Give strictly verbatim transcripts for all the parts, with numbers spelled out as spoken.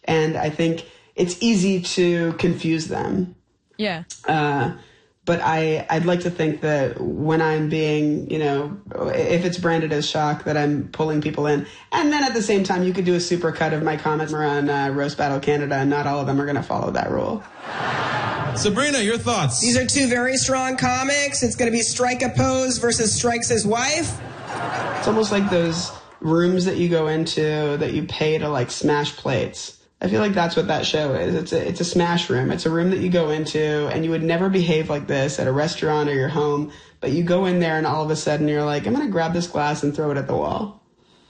And I think it's easy to confuse them. Yeah. Uh, but I, I'd like to think that when I'm being, you know, if it's branded as shock, that I'm pulling people in. And then at the same time, you could do a super cut of my comments around uh, Roast Battle Canada, and not all of them are going to follow that rule. Sabrina, your thoughts? These are two very strong comics. It's going to be Strike a Pose versus Strikes his wife. It's almost like those rooms that you go into that you pay to, like, smash plates. I feel like that's what that show is. It's a, it's a smash room. It's a room that you go into, and you would never behave like this at a restaurant or your home, but you go in there and all of a sudden you're like, I'm going to grab this glass and throw it at the wall.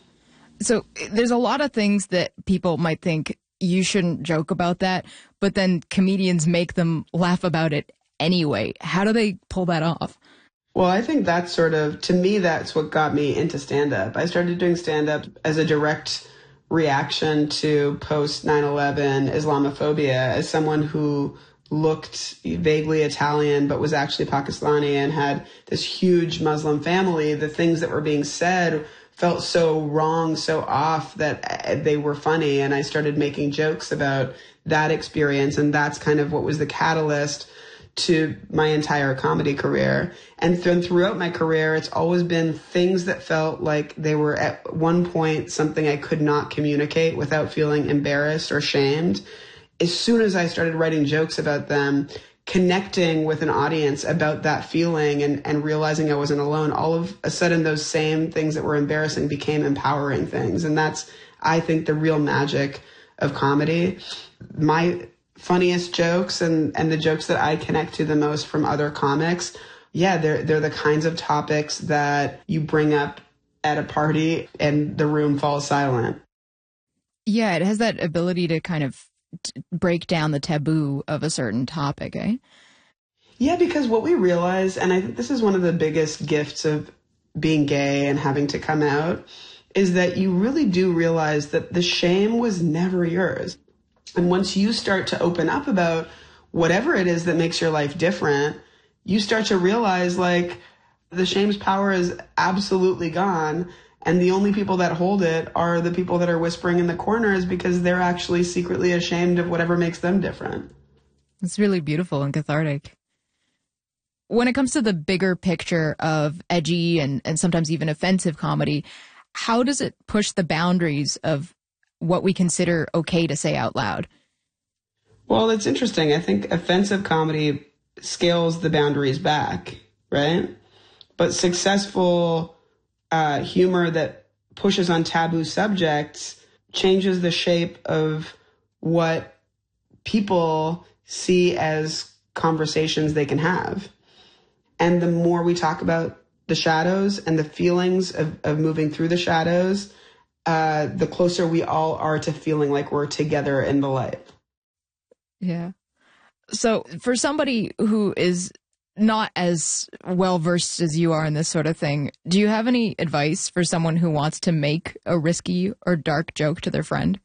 So there's a lot of things that people might think you shouldn't joke about that, but then comedians make them laugh about it anyway. How do they pull that off? Well, I think that's sort of, to me, that's what got me into stand-up. I started doing stand-up as a direct reaction to post nine eleven Islamophobia, as someone who looked vaguely Italian but was actually Pakistani and had this huge Muslim family. The things that were being said felt so wrong, so off, that they were funny. And I started making jokes about that experience. And that's kind of what was the catalyst to my entire comedy career. And then throughout my career, it's always been things that felt like they were at one point something I could not communicate without feeling embarrassed or shamed. As soon as I started writing jokes about them, connecting with an audience about that feeling and, and realizing I wasn't alone, all of a sudden those same things that were embarrassing became empowering things. And that's, I think, the real magic of comedy. My funniest jokes and, and the jokes that I connect to the most from other comics, yeah, they're, they're the kinds of topics that you bring up at a party and the room falls silent. Yeah, it has that ability to kind of t- break down the taboo of a certain topic, eh? Yeah, because what we realize, and I think this is one of the biggest gifts of being gay and having to come out, is that you really do realize that the shame was never yours. And once you start to open up about whatever it is that makes your life different, you start to realize, like, the shame's power is absolutely gone. And the only people that hold it are the people that are whispering in the corners because they're actually secretly ashamed of whatever makes them different. It's really beautiful and cathartic. When it comes to the bigger picture of edgy and, and sometimes even offensive comedy, how does it push the boundaries of what we consider okay to say out loud? Well, it's interesting. I think offensive comedy scales the boundaries back, right? But successful uh, humor that pushes on taboo subjects changes the shape of what people see as conversations they can have. And the more we talk about the shadows and the feelings of, of moving through the shadows, uh, the closer we all are to feeling like we're together in the light. Yeah. So for somebody who is not as well versed as you are in this sort of thing, do you have any advice for someone who wants to make a risky or dark joke to their friend?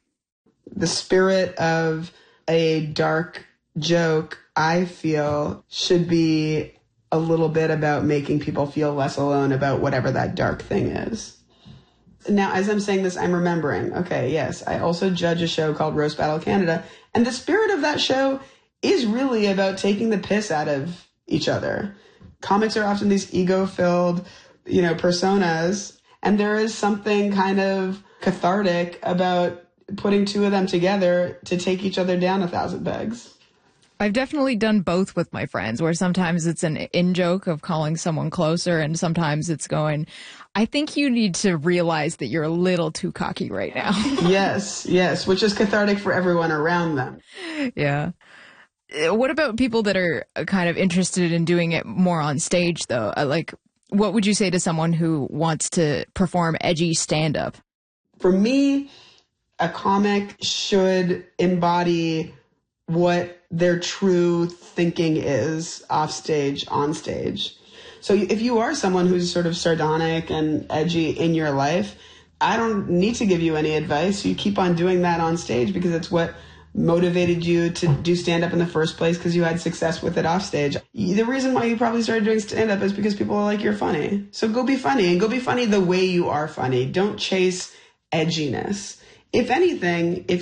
The spirit of a dark joke, I feel, should be a little bit about making people feel less alone about whatever that dark thing is. Now, as I'm saying this, I'm remembering, okay, yes, I also judge a show called Roast Battle Canada, and the spirit of that show is really about taking the piss out of each other. Comics are often these ego-filled, you know, personas, and there is something kind of cathartic about putting two of them together to take each other down a thousand pegs. I've definitely done both with my friends, where sometimes it's an in-joke of calling someone closer, and sometimes it's going, I think you need to realize that you're a little too cocky right now. Yes, yes, which is cathartic for everyone around them. Yeah. What about people that are kind of interested in doing it more on stage, though? Like, what would you say to someone who wants to perform edgy stand-up? For me, a comic should embody what their true thinking is off stage, on stage. So if you are someone who's sort of sardonic and edgy in your life, I don't need to give you any advice. You keep on doing that on stage because it's what motivated you to do stand-up in the first place, because you had success with it off stage. The reason why you probably started doing stand-up is because people are like, you're funny. So go be funny, and go be funny the way you are funny. Don't chase edginess. If anything, if